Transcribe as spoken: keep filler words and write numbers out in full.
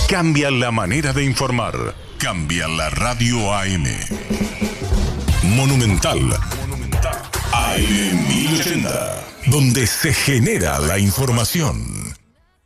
cambian la manera de informar, cambian la radio A M. Monumental A M mil ochenta, donde se genera la información.